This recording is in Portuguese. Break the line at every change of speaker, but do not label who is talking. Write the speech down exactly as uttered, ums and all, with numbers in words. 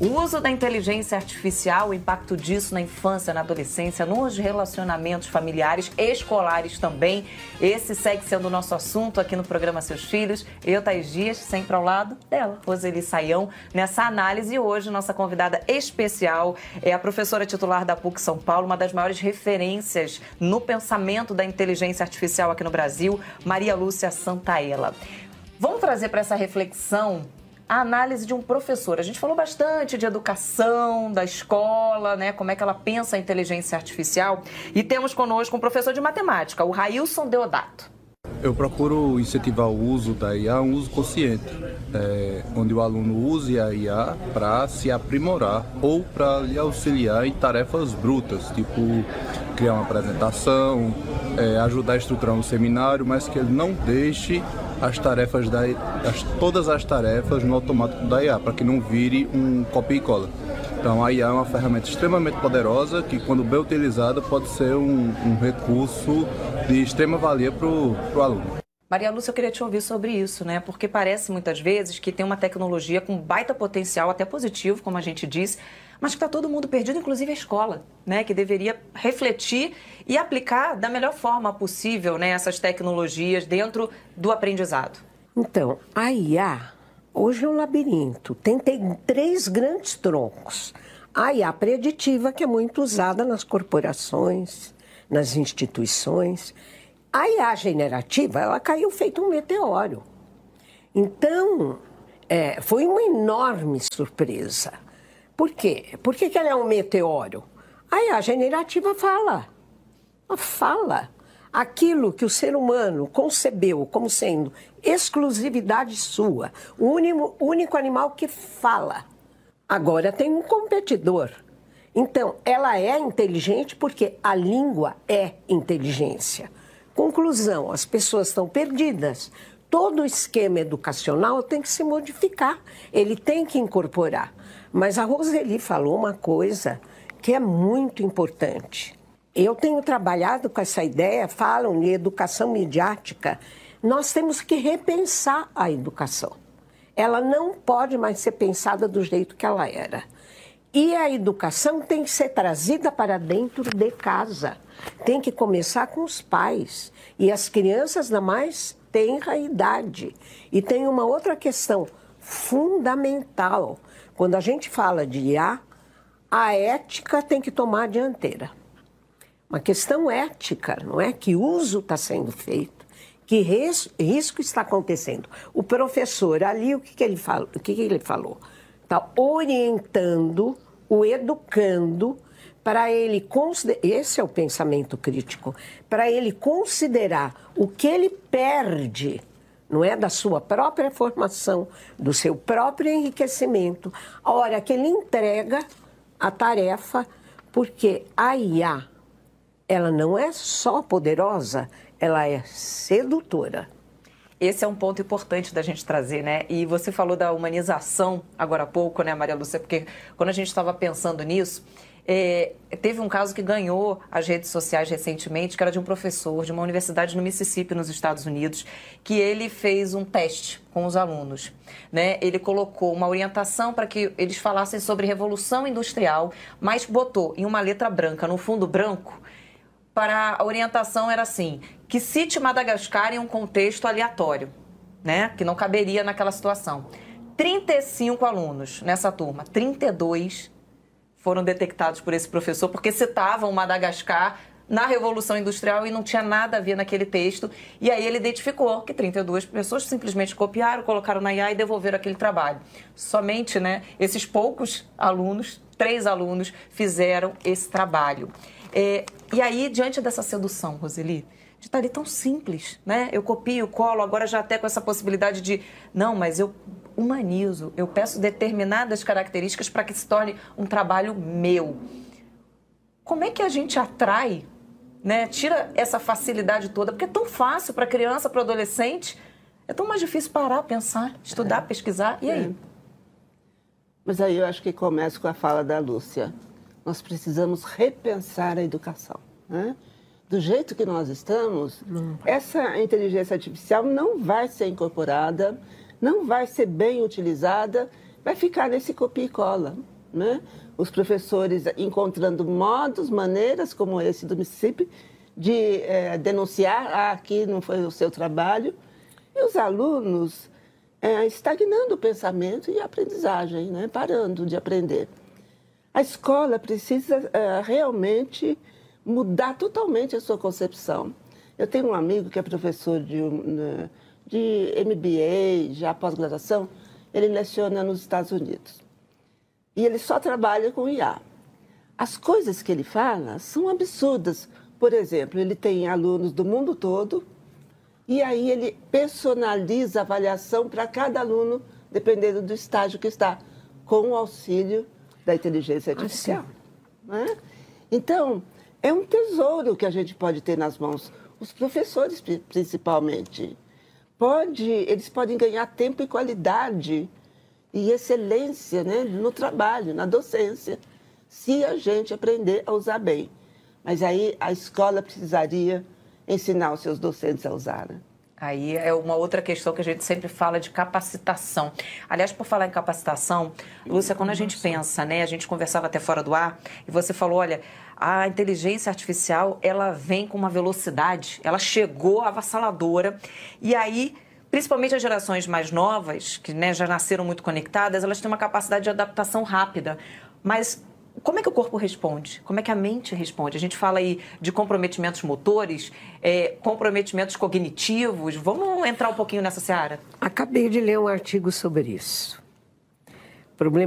O uso da inteligência artificial, o impacto disso na infância, na adolescência, nos relacionamentos familiares, escolares também. Esse segue sendo o nosso assunto aqui no programa Seus Filhos. Eu, Thaís Dias, sempre ao lado dela, Roseli Saião, nessa análise. E hoje, nossa convidada especial é a professora titular da PUC São Paulo, uma das maiores referências no pensamento da inteligência artificial aqui no Brasil, Maria Lúcia Santaella. Vamos trazer para essa reflexão a análise de um professor. A gente falou bastante de educação, da escola, né? Como é que ela pensa a inteligência artificial. E temos conosco um professor de matemática, o Railson Deodato.
Eu procuro incentivar o uso da I A, um uso consciente, é, onde o aluno use a I A para se aprimorar ou para lhe auxiliar em tarefas brutas, tipo criar uma apresentação, é, ajudar a estruturar um seminário, mas que ele não deixe as tarefas da, as, todas as tarefas no automático da I A, para que não vire um copia e cola. Então a I A é uma ferramenta extremamente poderosa que, quando bem utilizada, pode ser um, um recurso de extrema valia para o aluno.
Maria Lúcia, eu queria te ouvir sobre isso, né? Porque parece muitas vezes que tem uma tecnologia com baita potencial, até positivo, como a gente disse, mas que está todo mundo perdido, inclusive a escola, né? Que deveria refletir e aplicar da melhor forma possível, né, essas tecnologias dentro do aprendizado.
Então, a I A hoje é um labirinto, tem, tem três grandes troncos. A I A preditiva, que é muito usada nas corporações, nas instituições. A I A generativa, ela caiu feito um meteoro. Então, é, foi uma enorme surpresa. Por quê? Por que que ela é um meteoro? A I A generativa fala. Ela fala. Aquilo que o ser humano concebeu como sendo exclusividade sua, o único, único animal que fala, agora tem um competidor. Então, ela é inteligente porque a língua é inteligência. Conclusão, as pessoas estão perdidas. Todo o esquema educacional tem que se modificar, ele tem que incorporar. Mas a Roseli falou uma coisa que é muito importante. Eu tenho trabalhado com essa ideia, falam em educação midiática. Nós temos que repensar a educação. Ela não pode mais ser pensada do jeito que ela era. E a educação tem que ser trazida para dentro de casa. Tem que começar com os pais. E as crianças, na mais tenra idade. E tem uma outra questão fundamental. Quando a gente fala de I A, a ética tem que tomar a dianteira. Uma questão ética, não é? Que uso está sendo feito, que risco está acontecendo. O professor ali, o que, que ele falou? O que, que ele falou? Está orientando, o educando, para ele considerar, esse é o pensamento crítico, para ele considerar o que ele perde, não é, da sua própria formação, do seu próprio enriquecimento, a hora que ele entrega a tarefa, porque a I A, ela não é só poderosa, ela é sedutora.
Esse é um ponto importante da gente trazer, né? E você falou da humanização agora há pouco, né, Maria Lúcia? Porque quando a gente estava pensando nisso, é, teve um caso que ganhou as redes sociais recentemente, que era de um professor de uma universidade no Mississippi, nos Estados Unidos, que ele fez um teste com os alunos, né? Ele colocou uma orientação para que eles falassem sobre Revolução Industrial, mas botou em uma letra branca, no fundo branco, para a orientação era assim, que cite Madagascar em um contexto aleatório, né? Que não caberia naquela situação. trinta e cinco alunos nessa turma, trinta e dois foram detectados por esse professor porque citavam Madagascar na Revolução Industrial e não tinha nada a ver naquele texto. E aí ele identificou que trinta e duas pessoas simplesmente copiaram, colocaram na I A e devolveram aquele trabalho. Somente, né, esses poucos alunos, três alunos, fizeram esse trabalho. É, e aí, diante dessa sedução, Roseli, de estar ali tão simples, né? Eu copio, colo, agora já até com essa possibilidade de... Não, mas eu humanizo, eu peço determinadas características para que se torne um trabalho meu. Como é que a gente atrai, né? Tira essa facilidade toda, porque é tão fácil para criança, para adolescente, é tão mais difícil parar, pensar, estudar, é. pesquisar, e aí? É.
Mas aí eu acho que começo com a fala da Lúcia. Nós precisamos repensar a educação, né? Do jeito que nós estamos, não. Essa inteligência artificial não vai ser incorporada, não vai ser bem utilizada, vai ficar nesse copia e cola. né? Os professores encontrando modos, maneiras, como esse do Mississippi, de é, denunciar, ah, aqui não foi o seu trabalho, e os alunos é, estagnando o pensamento e a aprendizagem, né? Parando de aprender. A escola precisa é, realmente mudar totalmente a sua concepção. Eu tenho um amigo que é professor de, de M B A, já pós-graduação, ele leciona nos Estados Unidos. E ele só trabalha com I A. As coisas que ele fala são absurdas. Por exemplo, ele tem alunos do mundo todo e aí ele personaliza a avaliação para cada aluno, dependendo do estágio que está, com o auxílio da inteligência artificial. Né? Então, é um tesouro que a gente pode ter nas mãos, os professores principalmente. Pode, eles podem ganhar tempo e qualidade e excelência, né, no trabalho, na docência, se a gente aprender a usar bem. Mas aí a escola precisaria ensinar os seus docentes a usar, né?
Aí é uma outra questão que a gente sempre fala de capacitação. Aliás, por falar em capacitação, Lúcia, quando a gente pensa, né, a gente conversava até fora do ar, e você falou, olha, a inteligência artificial, ela vem com uma velocidade, ela chegou avassaladora, e aí, principalmente as gerações mais novas, que, né, já nasceram muito conectadas, elas têm uma capacidade de adaptação rápida, mas como é que o corpo responde? Como é que a mente responde? A gente fala aí de comprometimentos motores, é, comprometimentos cognitivos. Vamos entrar um pouquinho nessa seara?
Acabei de ler um artigo sobre isso. Problema